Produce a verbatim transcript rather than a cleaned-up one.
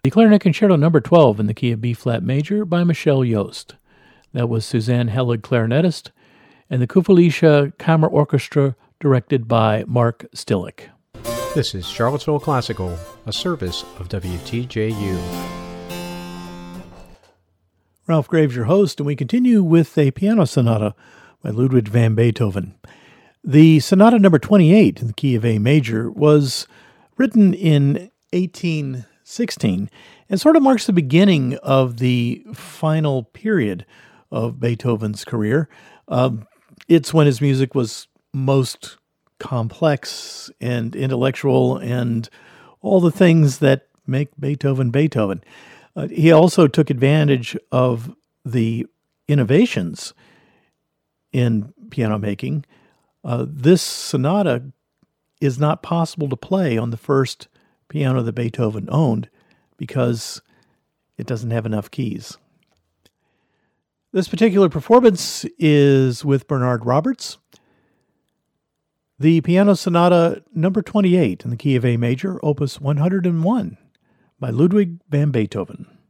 The Clarinet Concerto number twelve in the key of B-flat major by Michelle Yost. That was Suzanne Helig, clarinetist, and the Kufalische Kammer Orchestra, directed by Mark Stillick. This is Charlottesville Classical, a service of W T J U. Ralph Graves, your host, and we continue with a piano sonata by Ludwig van Beethoven. The sonata number twenty-eight in the key of A major was written in eighteen sixteen and sort of marks the beginning of the final period of Beethoven's career. Uh, it's when his music was most complex and intellectual and all the things that make Beethoven Beethoven. Uh, he also took advantage of the innovations in piano making. Uh, this sonata is not possible to play on the first piano that Beethoven owned because it doesn't have enough keys. This particular performance is with Bernard Roberts. The piano sonata number twenty-eight in the key of A major, opus one hundred one, by Ludwig van Beethoven.